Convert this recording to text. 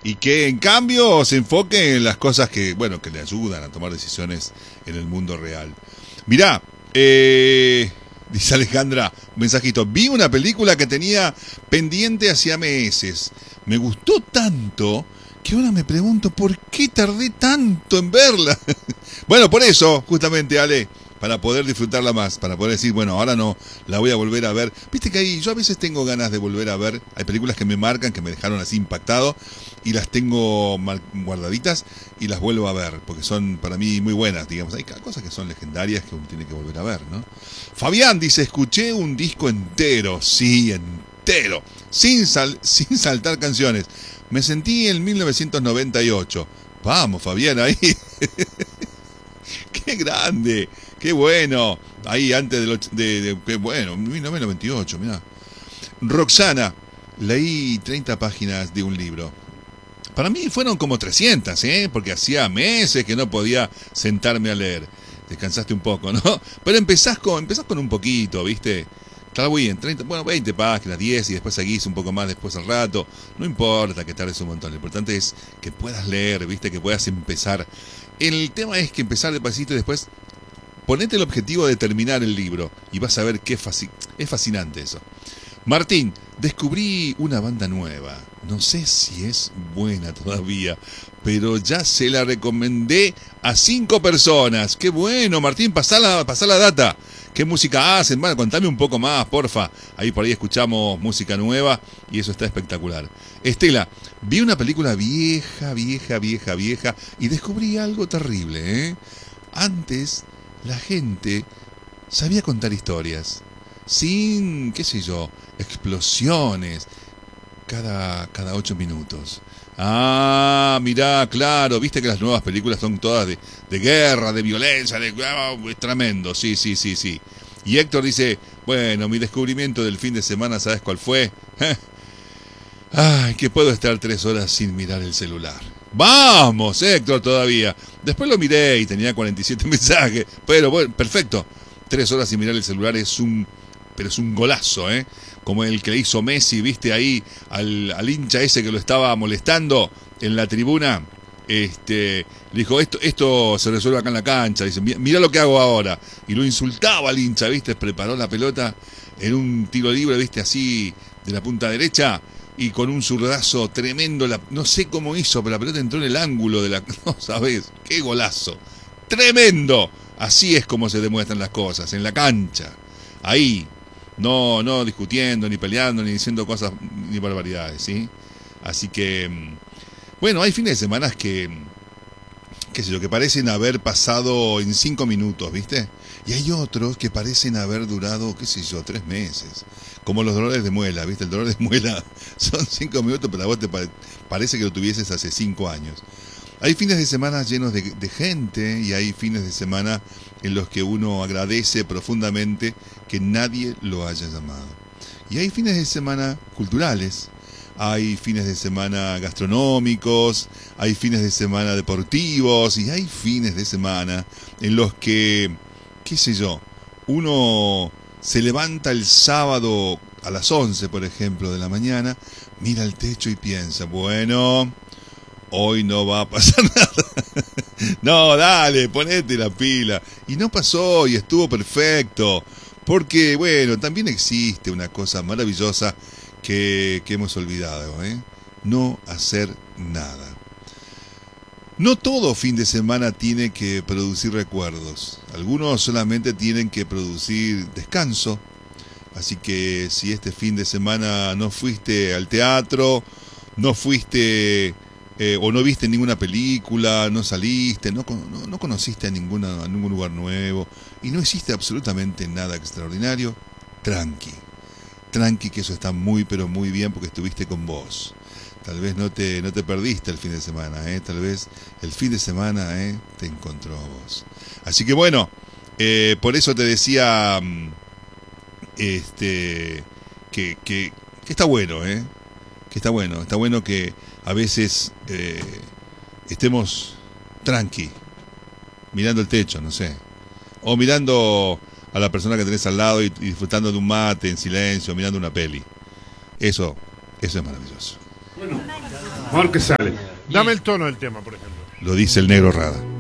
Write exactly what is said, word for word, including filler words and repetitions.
y que en cambio se enfoque en las cosas que, bueno, que le ayudan a tomar decisiones en el mundo real. Mirá, eh, dice Alejandra, un mensajito, vi una película que tenía pendiente hacía meses, me gustó tanto que ahora me pregunto por qué tardé tanto en verla. Bueno, por eso, justamente, Ale, para poder disfrutarla más, para poder decir, bueno, ahora no, la voy a volver a ver. Viste que ahí yo a veces tengo ganas de volver a ver, hay películas que me marcan, que me dejaron así impactado, y las tengo guardaditas y las vuelvo a ver, porque son para mí muy buenas, digamos. Hay cosas que son legendarias que uno tiene que volver a ver, ¿no? Fabián dice, escuché un disco entero, sí, entero, sin, sal, sin saltar canciones. Me sentí en mil novecientos noventa y ocho. Vamos, Fabián, ahí. ¡Qué grande! ¡Qué bueno! Ahí antes de, lo, de, de, de bueno, mil novecientos noventa y ocho, mirá. Roxana, leí treinta páginas de un libro. Para mí fueron como trescientas, ¿eh? Porque hacía meses que no podía sentarme a leer. Descansaste un poco, ¿no? Pero empezás con, empezás con un poquito, ¿viste? Está bien, treinta, bueno, veinte páginas, diez, y después seguís un poco más después al rato. No importa que tardes un montón, lo importante es que puedas leer, ¿viste? Que puedas empezar. El tema es que empezar despacito y después ponete el objetivo de terminar el libro y vas a ver qué faci- es fascinante eso. Martín, descubrí una banda nueva. No sé si es buena todavía, pero ya se la recomendé a cinco personas. ¡Qué bueno, Martín! Pasá la, pasá la data. ¿Qué música hacen? Bueno, contame un poco más, porfa. Ahí por ahí escuchamos música nueva y eso está espectacular. Estela, vi una película vieja, vieja, vieja, vieja y descubrí algo terrible, ¿eh? Antes la gente sabía contar historias sin, qué sé yo, explosiones cada, cada ocho minutos. Ah, mirá, claro, viste que las nuevas películas son todas de, de guerra, de violencia, de, oh, es tremendo, sí, sí, sí, sí. Y Héctor dice, bueno, mi descubrimiento del fin de semana, ¿sabes cuál fue? Ay, que puedo estar tres horas sin mirar el celular. Vamos, Héctor, todavía. Después lo miré y tenía cuarenta y siete mensajes, pero bueno, perfecto. Tres horas sin mirar el celular es un, pero es un golazo, ¿eh? Como el que le hizo Messi, viste ahí al, al hincha ese que lo estaba molestando en la tribuna, este, le dijo, esto, esto se resuelve acá en la cancha, dice, mirá lo que hago ahora, y lo insultaba al hincha, viste, preparó la pelota en un tiro libre, viste, así, de la punta derecha, y con un zurdazo tremendo, la, no sé cómo hizo, pero la pelota entró en el ángulo de la, no sabés, qué golazo, tremendo, así es como se demuestran las cosas, en la cancha, ahí. No, no discutiendo, ni peleando, ni diciendo cosas, ni barbaridades, ¿sí? Así que, bueno, hay fines de semana que, qué sé yo, que parecen haber pasado en cinco minutos, ¿viste? Y hay otros que parecen haber durado, qué sé yo, tres meses. Como los dolores de muela, ¿viste? El dolor de muela son cinco minutos, pero a vos te pare, parece que lo tuvieses hace cinco años. Hay fines de semana llenos de, de gente y hay fines de semana en los que uno agradece profundamente que nadie lo haya llamado. Y hay fines de semana culturales, hay fines de semana gastronómicos, hay fines de semana deportivos y hay fines de semana en los que, qué sé yo, uno se levanta el sábado a las once, por ejemplo, de la mañana, mira el techo y piensa, bueno, hoy no va a pasar nada. No, dale, ponete la pila. Y no pasó y estuvo perfecto. Porque, bueno, también existe una cosa maravillosa que, que hemos olvidado, ¿eh? No hacer nada. No todo fin de semana tiene que producir recuerdos. Algunos solamente tienen que producir descanso. Así que si este fin de semana no fuiste al teatro, no fuiste... Eh, o no viste ninguna película, no saliste, no, no, no conociste a, ninguna, a ningún lugar nuevo y no hiciste absolutamente nada extraordinario, tranqui, tranqui que eso está muy pero muy bien porque estuviste con vos. Tal vez no te, no te perdiste el fin de semana, ¿eh? Tal vez el fin de semana ¿eh? te encontró a vos. Así que bueno, eh, por eso te decía este, que, que, que está bueno, ¿eh? que está bueno, está bueno que a veces eh, estemos tranqui, mirando el techo, no sé, o mirando a la persona que tenés al lado y, y disfrutando de un mate en silencio, mirando una peli. Eso, eso es maravilloso. Bueno. Vamos a ver qué sale. Dame el tono del tema, por ejemplo. Lo dice el negro Rada.